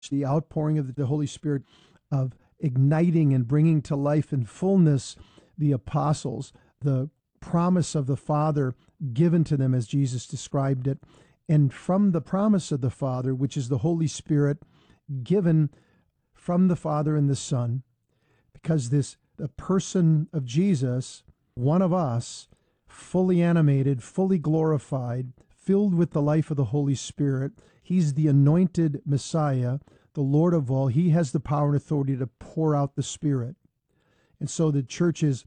the outpouring of the Holy Spirit, of igniting and bringing to life and fullness the apostles, the promise of the Father given to them as Jesus described it, and from the promise of the Father, which is the Holy Spirit given from the Father and the Son, because the person of Jesus, one of us, fully animated, fully glorified, filled with the life of the Holy Spirit, he's the anointed Messiah, the Lord of all. He has the power and authority to pour out the Spirit. And so the church is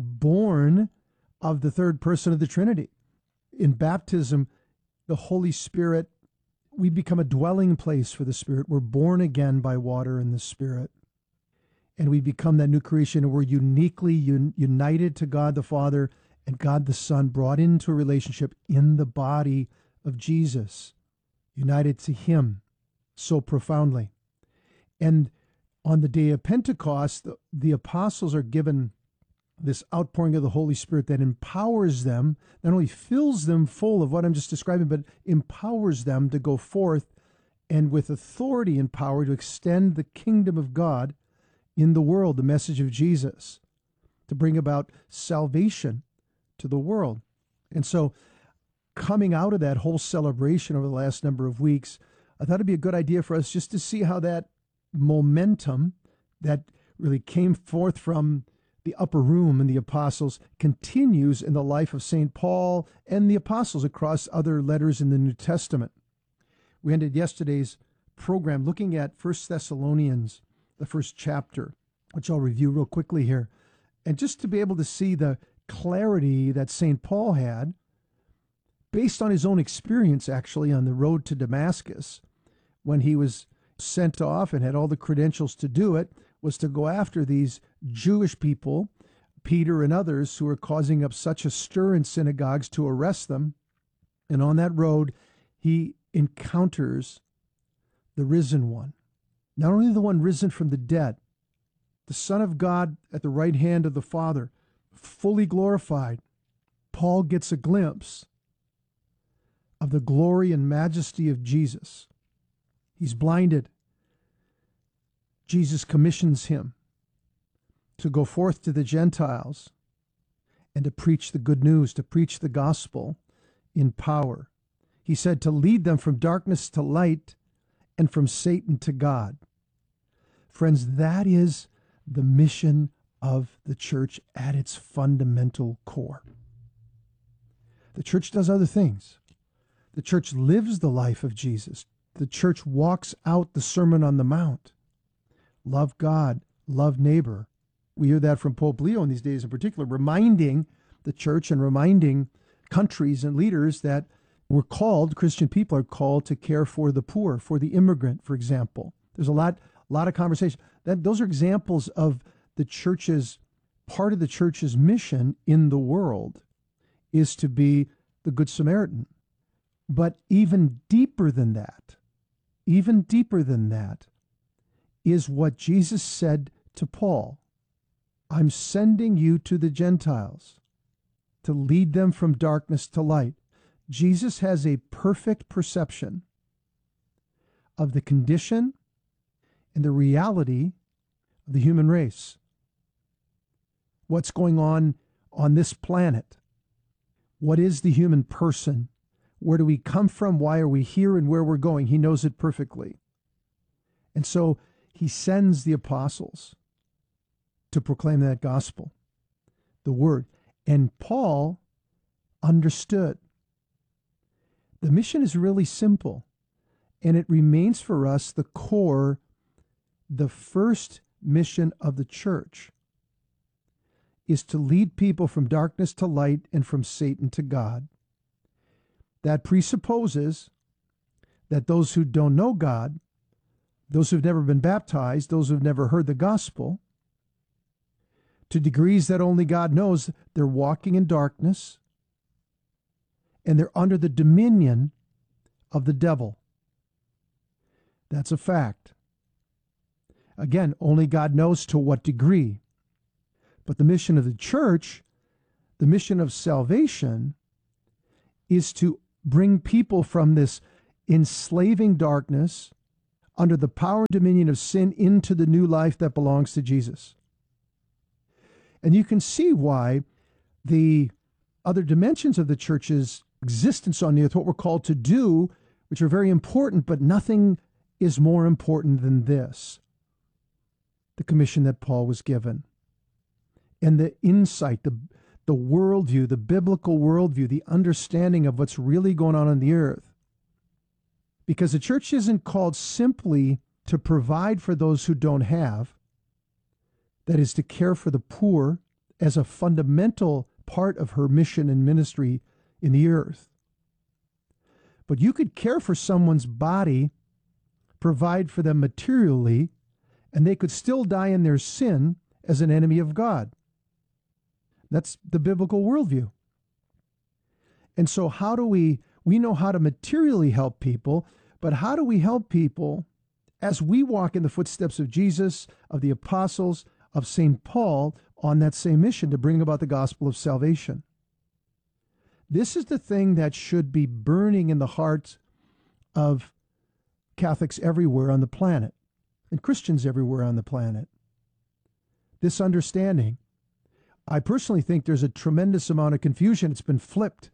born of the third person of the Trinity. In baptism, the Holy Spirit, we become a dwelling place for the Spirit. We're born again by water and the Spirit. And we become that new creation, and we're uniquely united to God the Father and God the Son, brought into a relationship in the body of Jesus, united to Him so profoundly. And on the day of Pentecost, the apostles are given this outpouring of the Holy Spirit that empowers them, not only fills them full of what I'm just describing, but empowers them to go forth and with authority and power to extend the kingdom of God in the world, the message of Jesus, to bring about salvation to the world. And so coming out of that whole celebration over the last number of weeks, I thought it'd be a good idea for us just to see how that momentum that really came forth from the upper room and the apostles continues in the life of St. Paul and the apostles across other letters in the New Testament. We ended yesterday's program looking at 1 Thessalonians, the first chapter, which I'll review real quickly here. And just to be able to see the clarity that St. Paul had, based on his own experience actually on the road to Damascus, when he was sent off and had all the credentials to do it, was to go after these Jewish people, Peter and others, who were causing up such a stir in synagogues, to arrest them. And on that road, he encounters the risen one. Not only the one risen from the dead, the Son of God at the right hand of the Father, fully glorified. Paul gets a glimpse of the glory and majesty of Jesus. He's blinded. Jesus commissions him to go forth to the Gentiles and to preach the good news, to preach the gospel in power. He said to lead them from darkness to light and from Satan to God. Friends, that is the mission of the church at its fundamental core. The church does other things. The church lives the life of Jesus. The church walks out the Sermon on the Mount. Love God, love neighbor. We hear that from Pope Leo in these days in particular, reminding the church and reminding countries and leaders that we're called, Christian people are called to care for the poor, for the immigrant, for example. There's a lot of conversation. Those are examples of the church's, part of the church's mission in the world is to be the Good Samaritan. But even deeper than that, is what Jesus said to Paul. I'm sending you to the Gentiles to lead them from darkness to light. Jesus has a perfect perception of the condition and the reality of the human race. What's going on this planet? What is the human person? Where do we come from? Why are we here? And where we're going? He knows it perfectly. And so he sends the apostles to proclaim that gospel, the word. And Paul understood. The mission is really simple, and it remains for us the core, the first mission of the church is to lead people from darkness to light and from Satan to God. That presupposes that those who don't know God, those who've never been baptized, those who've never heard the gospel, to degrees that only God knows, they're walking in darkness and they're under the dominion of the devil. That's a fact. Again, only God knows to what degree. But the mission of the church, the mission of salvation, is to bring people from this enslaving darkness under the power and dominion of sin into the new life that belongs to Jesus. And you can see why the other dimensions of the church's existence on the earth, what we're called to do, which are very important, but nothing is more important than this: the commission that Paul was given. And the insight, the worldview, the biblical worldview, the understanding of what's really going on the earth. Because the church isn't called simply to provide for those who don't have, that is, to care for the poor as a fundamental part of her mission and ministry in the earth. But you could care for someone's body, provide for them materially, and they could still die in their sin as an enemy of God. That's the biblical worldview. And so how do we know how to materially help people, but how do we help people as we walk in the footsteps of Jesus, of the apostles, of St. Paul on that same mission to bring about the gospel of salvation? This is the thing that should be burning in the hearts of Catholics everywhere on the planet and Christians everywhere on the planet. This understanding. I personally think there's a tremendous amount of confusion. It's been flipped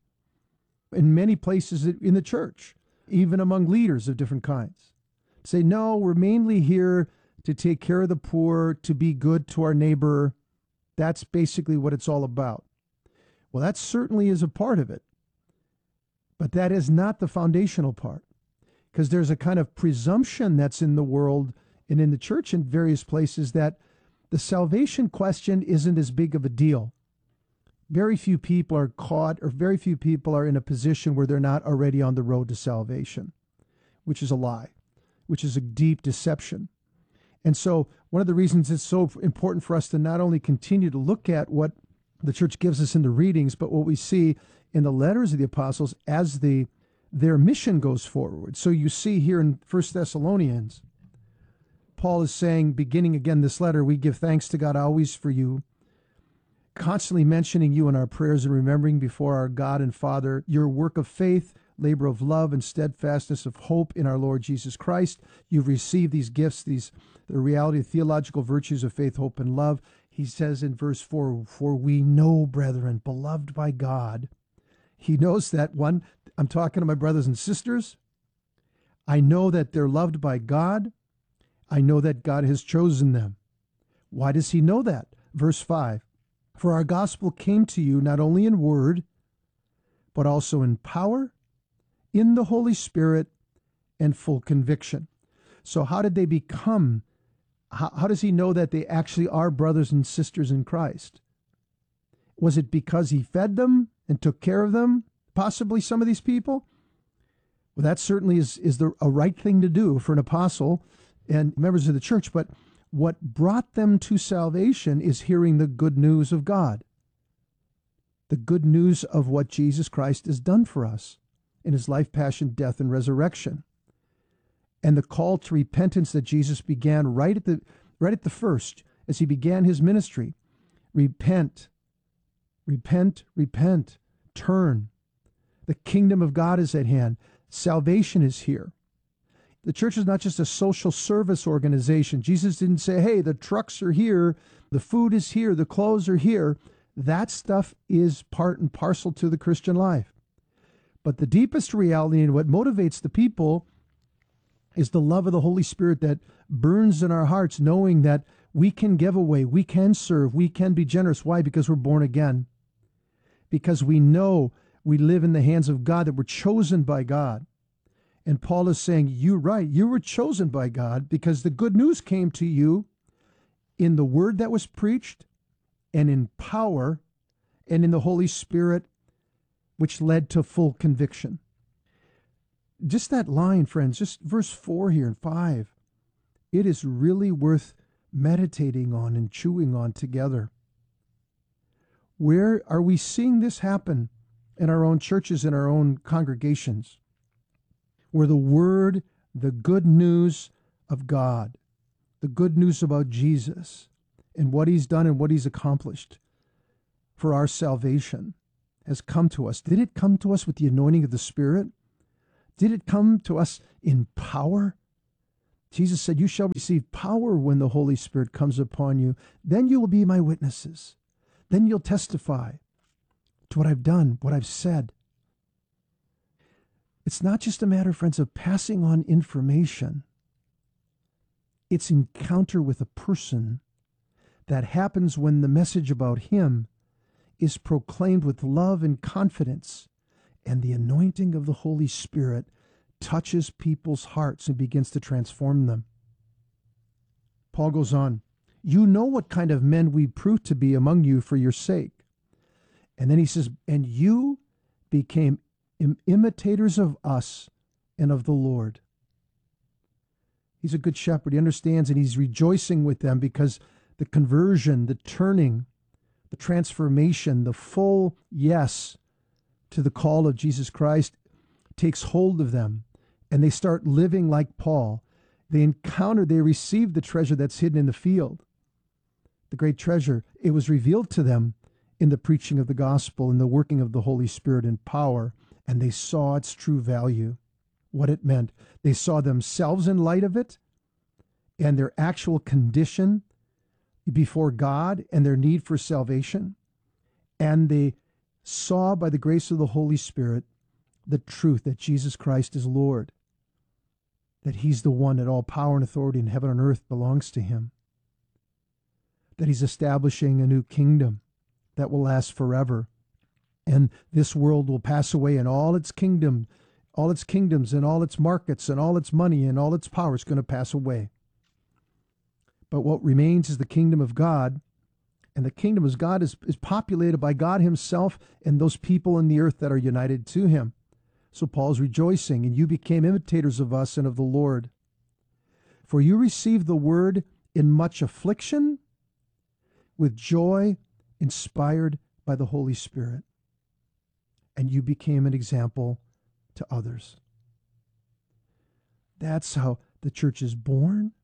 in many places in the church, even among leaders of different kinds. Say, no, we're mainly here to take care of the poor, to be good to our neighbor. That's basically what it's all about. Well, that certainly is a part of it. But that is not the foundational part, because there's a kind of presumption that's in the world and in the church in various places that the salvation question isn't as big of a deal. Very few people are caught, or very few people are in a position where they're not already on the road to salvation, which is a lie, which is a deep deception. And so one of the reasons it's so important for us to not only continue to look at what the church gives us in the readings, but what we see in the letters of the apostles as their mission goes forward. So you see here in 1 Thessalonians, Paul is saying, beginning again this letter, we give thanks to God always for you, constantly mentioning you in our prayers and remembering before our God and Father your work of faith, labor of love, and steadfastness of hope in our Lord Jesus Christ. You've received these gifts, the reality of theological virtues of faith, hope, and love. He says in verse 4, for we know, brethren, beloved by God. He knows that one. I'm talking to my brothers and sisters. I know that they're loved by God. I know that God has chosen them. Why does he know that? Verse 5, for our gospel came to you not only in word, but also in power, in the Holy Spirit, and full conviction. So how did they become, how does he know that they actually are brothers and sisters in Christ? Was it because he fed them and took care of them, possibly some of these people? Well, that certainly is a right thing to do for an apostle and members of the church, but what brought them to salvation is hearing the good news of God, the good news of what Jesus Christ has done for us in his life, passion, death, and resurrection, and the call to repentance that Jesus began right at the first, as he began his ministry. Repent, repent, repent, turn. The kingdom of God is at hand. Salvation is here. The church is not just a social service organization. Jesus didn't say, hey, the trucks are here, the food is here, the clothes are here. That stuff is part and parcel to the Christian life. But the deepest reality and what motivates the people is the love of the Holy Spirit that burns in our hearts, knowing that we can give away, we can serve, we can be generous. Why? Because we're born again. Because we know we live in the hands of God, that we're chosen by God. And Paul is saying, you're right, you were chosen by God because the good news came to you in the word that was preached and in power and in the Holy Spirit, which led to full conviction. Just that line, friends, just verse 4 here and 5, it is really worth meditating on and chewing on together. Where are we seeing this happen in our own churches, in our own congregations? Where the word, the good news of God, the good news about Jesus and what he's done and what he's accomplished for our salvation has come to us. Did it come to us with the anointing of the Spirit? Did it come to us in power? Jesus said, you shall receive power when the Holy Spirit comes upon you. Then you will be my witnesses. Then you'll testify to what I've done, what I've said. It's not just a matter, friends, of passing on information. It's encounter with a person that happens when the message about him is proclaimed with love and confidence, and the anointing of the Holy Spirit touches people's hearts and begins to transform them. Paul goes on, you know what kind of men we proved to be among you for your sake. And then he says, and you became imitators of us and of the Lord. He's a good shepherd. He understands, and he's rejoicing with them because the conversion, the turning, the transformation, the full yes to the call of Jesus Christ takes hold of them, and they start living like Paul. They receive the treasure that's hidden in the field. The great treasure, it was revealed to them in the preaching of the gospel and the working of the Holy Spirit in power, and they saw its true value, what it meant. They saw themselves in light of it and their actual condition before God and their need for salvation. And they saw by the grace of the Holy Spirit the truth that Jesus Christ is Lord, that he's the one that all power and authority in heaven and earth belongs to him, that he's establishing a new kingdom that will last forever. And this world will pass away, and all its kingdoms and all its markets and all its money and all its power is going to pass away. But what remains is the kingdom of God, and the kingdom of God is populated by God himself and those people in the earth that are united to him. So Paul's rejoicing, and you became imitators of us and of the Lord. For you received the word in much affliction, with joy, inspired by the Holy Spirit. And you became an example to others. That's how the church is born.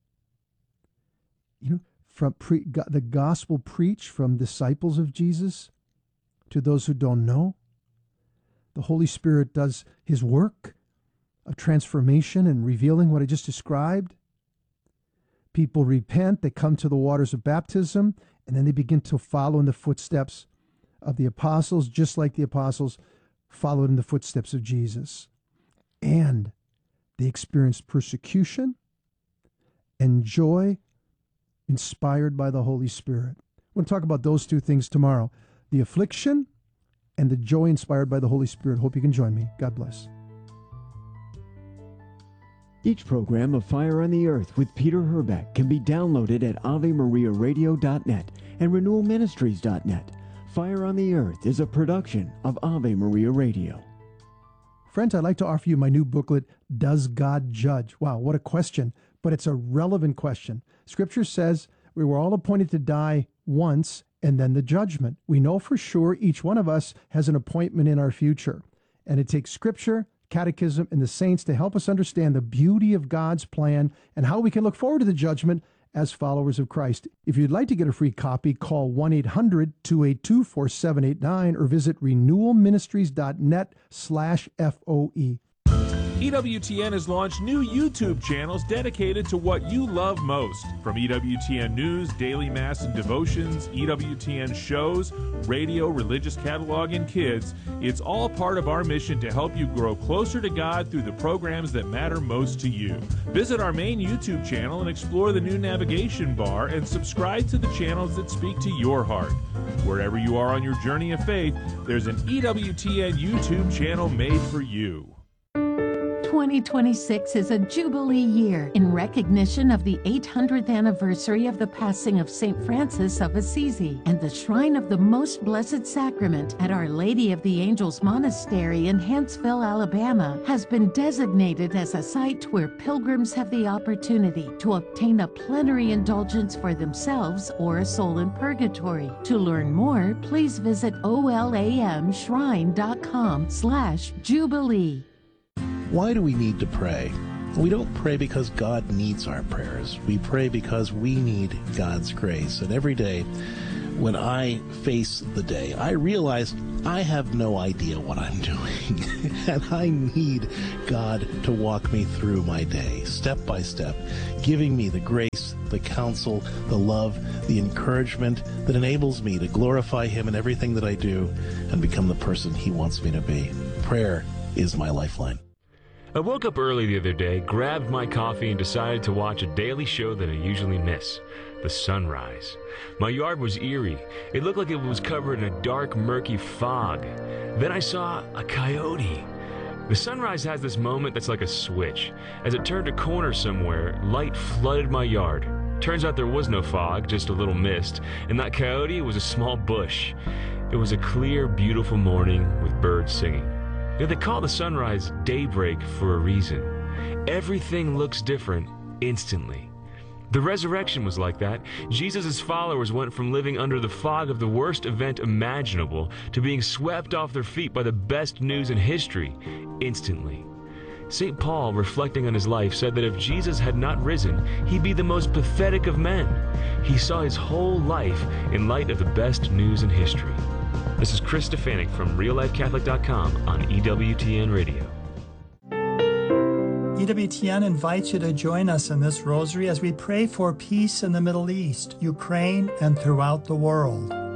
From the gospel preached from disciples of Jesus to those who don't know. The Holy Spirit does his work of transformation and revealing what I just described. People repent, they come to the waters of baptism, and then they begin to follow in the footsteps of the apostles, just like the apostles followed in the footsteps of Jesus. And they experienced persecution and joy inspired by the Holy Spirit. We're going to talk about those two things tomorrow, the affliction and the joy inspired by the Holy Spirit. Hope you can join me. God bless. Each program of Fire on the Earth with Peter Herbeck can be downloaded at AveMariaRadio.net and RenewalMinistries.net. Fire on the Earth is a production of Ave Maria Radio. Friends, I'd like to offer you my new booklet, Does God Judge? Wow, what a question, but it's a relevant question. Scripture says we were all appointed to die once and then the judgment. We know for sure each one of us has an appointment in our future, and it takes Scripture, Catechism, and the saints to help us understand the beauty of God's plan and how we can look forward to the judgment as followers of Christ. If you'd like to get a free copy, call 1-800-282-4789 or visit renewalministries.net/FOE. EWTN has launched new YouTube channels dedicated to what you love most. From EWTN News, Daily Mass and Devotions, EWTN shows, radio, religious catalog, and kids, it's all part of our mission to help you grow closer to God through the programs that matter most to you. Visit our main YouTube channel and explore the new navigation bar and subscribe to the channels that speak to your heart. Wherever you are on your journey of faith, there's an EWTN YouTube channel made for you. 2026 is a Jubilee year in recognition of the 800th anniversary of the passing of St. Francis of Assisi, and the Shrine of the Most Blessed Sacrament at Our Lady of the Angels Monastery in Huntsville, Alabama, has been designated as a site where pilgrims have the opportunity to obtain a plenary indulgence for themselves or a soul in purgatory. To learn more, please visit olamshrine.com/Jubilee. Why do we need to pray? We don't pray because God needs our prayers. We pray because we need God's grace. And every day when I face the day, I realize I have no idea what I'm doing. And I need God to walk me through my day, step by step, giving me the grace, the counsel, the love, the encouragement that enables me to glorify Him in everything that I do and become the person He wants me to be. Prayer is my lifeline. I woke up early the other day, grabbed my coffee, and decided to watch a daily show that I usually miss, The Sunrise. My yard was eerie. It looked like it was covered in a dark, murky fog. Then I saw a coyote. The Sunrise has this moment that's like a switch. As it turned a corner somewhere, light flooded my yard. Turns out there was no fog, just a little mist, and that coyote was a small bush. It was a clear, beautiful morning with birds singing. They call the sunrise daybreak for a reason. Everything looks different instantly. The resurrection was like that. Jesus' followers went from living under the fog of the worst event imaginable to being swept off their feet by the best news in history instantly. St. Paul, reflecting on his life, said that if Jesus had not risen, he'd be the most pathetic of men. He saw his whole life in light of the best news in history. This is Chris Stefanik from RealLifeCatholic.com on EWTN Radio. EWTN invites you to join us in this rosary as we pray for peace in the Middle East, Ukraine, and throughout the world.